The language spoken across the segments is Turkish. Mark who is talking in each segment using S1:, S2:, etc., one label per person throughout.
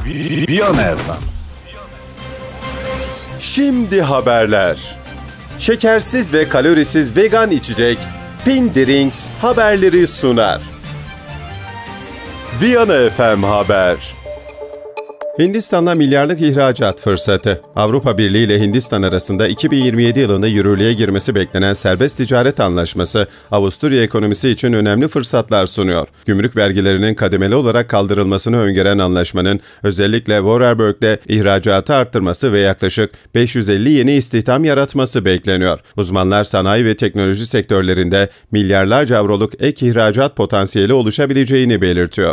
S1: Viyana FM.
S2: Şimdi haberler. Şekersiz ve kalorisiz vegan içecek Pindrinks haberleri sunar. Viyana FM Haber. Hindistan'la milyarlık ihracat fırsatı. Avrupa Birliği ile Hindistan arasında 2027 yılında yürürlüğe girmesi beklenen serbest ticaret anlaşması, Avusturya ekonomisi için önemli fırsatlar sunuyor. Gümrük vergilerinin kademeli olarak kaldırılmasını öngören anlaşmanın özellikle Vorarlberg'de ihracatı arttırması ve yaklaşık 550 yeni istihdam yaratması bekleniyor. Uzmanlar sanayi ve teknoloji sektörlerinde milyarlarca avroluk ek ihracat potansiyeli oluşabileceğini belirtiyor.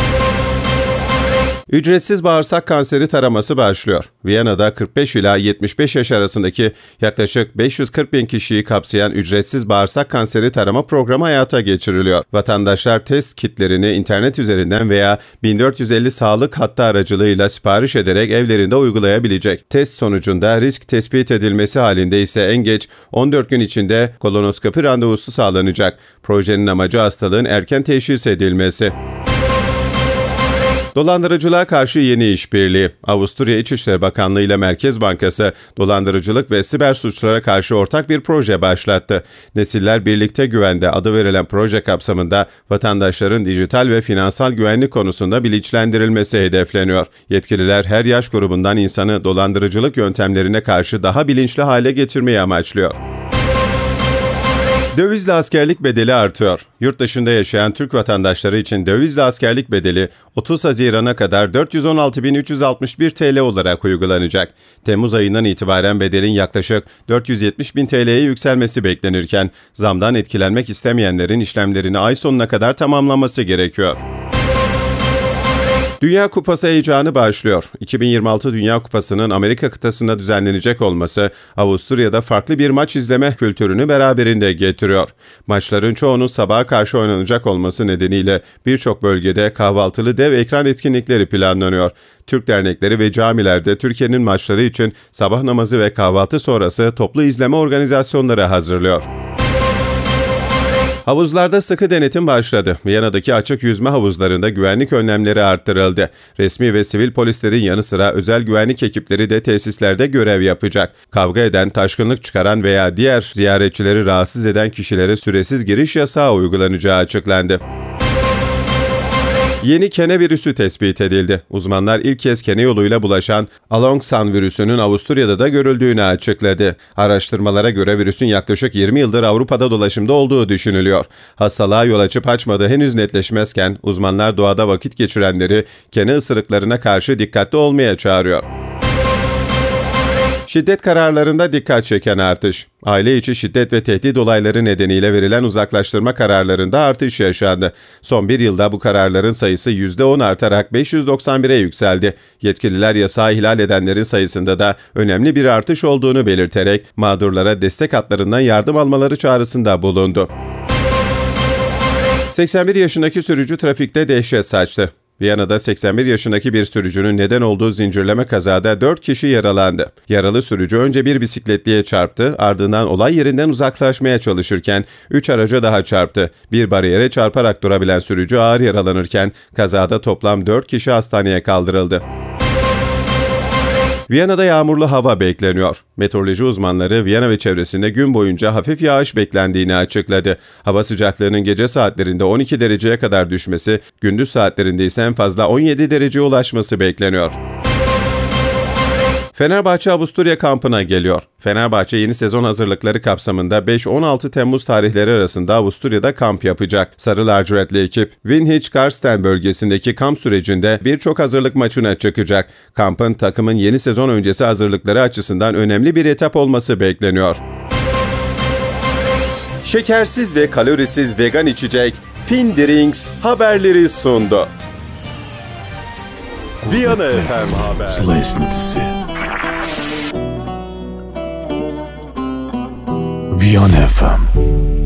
S2: Ücretsiz bağırsak kanseri taraması başlıyor. Viyana'da 45 ila 75 yaş arasındaki yaklaşık 540 bin kişiyi kapsayan ücretsiz bağırsak kanseri tarama programı hayata geçiriliyor. Vatandaşlar test kitlerini internet üzerinden veya 1450 sağlık hattı aracılığıyla sipariş ederek evlerinde uygulayabilecek. Test sonucunda risk tespit edilmesi halinde ise en geç 14 gün içinde kolonoskopi randevusu sağlanacak. Projenin amacı hastalığın erken teşhis edilmesi. Dolandırıcılığa karşı yeni işbirliği. Avusturya İçişleri Bakanlığı ile Merkez Bankası, dolandırıcılık ve siber suçlara karşı ortak bir proje başlattı. Nesiller Birlikte Güvende adı verilen proje kapsamında vatandaşların dijital ve finansal güvenlik konusunda bilinçlendirilmesi hedefleniyor. Yetkililer her yaş grubundan insanı dolandırıcılık yöntemlerine karşı daha bilinçli hale getirmeyi amaçlıyor. Dövizli askerlik bedeli artıyor. Yurt dışında yaşayan Türk vatandaşları için dövizli askerlik bedeli 30 Haziran'a kadar 416.361 TL olarak uygulanacak. Temmuz ayından itibaren bedelin yaklaşık 470.000 TL'ye yükselmesi beklenirken zamdan etkilenmek istemeyenlerin işlemlerini ay sonuna kadar tamamlaması gerekiyor. Dünya Kupası heyecanı başlıyor. 2026 Dünya Kupası'nın Amerika kıtasında düzenlenecek olması, Avusturya'da farklı bir maç izleme kültürünü beraberinde getiriyor. Maçların çoğunun sabaha karşı oynanacak olması nedeniyle birçok bölgede kahvaltılı dev ekran etkinlikleri planlanıyor. Türk dernekleri ve camilerde Türkiye'nin maçları için sabah namazı ve kahvaltı sonrası toplu izleme organizasyonları hazırlıyor. Havuzlarda sıkı denetim başladı. Viyana'daki açık yüzme havuzlarında güvenlik önlemleri arttırıldı. Resmi ve sivil polislerin yanı sıra özel güvenlik ekipleri de tesislerde görev yapacak. Kavga eden, taşkınlık çıkaran veya diğer ziyaretçileri rahatsız eden kişilere süresiz giriş yasağı uygulanacağı açıklandı. Yeni kene virüsü tespit edildi. Uzmanlar ilk kez kene yoluyla bulaşan Alongsan virüsünün Avusturya'da da görüldüğünü açıkladı. Araştırmalara göre virüsün yaklaşık 20 yıldır Avrupa'da dolaşımda olduğu düşünülüyor. Hastalığa yol açıp açmadığı henüz netleşmezken uzmanlar doğada vakit geçirenleri kene ısırıklarına karşı dikkatli olmaya çağırıyor. Şiddet kararlarında dikkat çeken artış. Aile içi şiddet ve tehdit olayları nedeniyle verilen uzaklaştırma kararlarında artış yaşandı. Son bir yılda bu kararların sayısı %10 artarak 591'e yükseldi. Yetkililer yasağı ihlal edenlerin sayısında da önemli bir artış olduğunu belirterek mağdurlara destek hatlarından yardım almaları çağrısında bulundu. 81 yaşındaki sürücü trafikte dehşet saçtı. Viyana'da 81 yaşındaki bir sürücünün neden olduğu zincirleme kazada 4 kişi yaralandı. Yaralı sürücü önce bir bisikletliye çarptı, ardından olay yerinden uzaklaşmaya çalışırken 3 araca daha çarptı. Bir bariyere çarparak durabilen sürücü ağır yaralanırken kazada toplam 4 kişi hastaneye kaldırıldı. Viyana'da yağmurlu hava bekleniyor. Meteoroloji uzmanları Viyana ve çevresinde gün boyunca hafif yağış beklendiğini açıkladı. Hava sıcaklığının gece saatlerinde 12 dereceye kadar düşmesi, gündüz saatlerinde ise en fazla 17 dereceye ulaşması bekleniyor. Fenerbahçe Avusturya kampına geliyor. Fenerbahçe yeni sezon hazırlıkları kapsamında 5-16 Temmuz tarihleri arasında Avusturya'da kamp yapacak. Sarı lacivertli ekip Winhich-Karsten bölgesindeki kamp sürecinde birçok hazırlık maçına çıkacak. Kampın takımın yeni sezon öncesi hazırlıkları açısından önemli bir etap olması bekleniyor. Şekersiz ve kalorisiz vegan içecek Pindrinks haberleri sundu. Viyana FM Haber.
S1: Viyana FM.